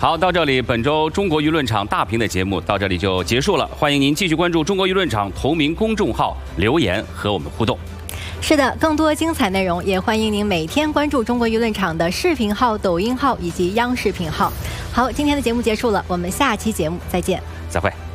好，到这里，本周中国舆论场大评的节目到这里就结束了。欢迎您继续关注中国舆论场同名公众号留言和我们互动。 是的，更多精彩内容也欢迎您每天关注中国舆论场的视频号、抖音号以及央视频号。好，今天的节目结束了，我们下期节目再见。 再会。